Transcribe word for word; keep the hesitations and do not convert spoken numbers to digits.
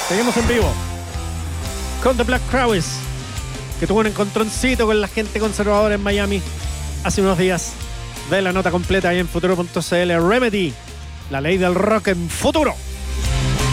Seguimos en vivo con The Black Crowes, que tuvo un encontroncito con la gente conservadora en Miami hace unos días. Ve la nota completa ahí en futuro punto c l. Remedy, la ley del rock en futuro.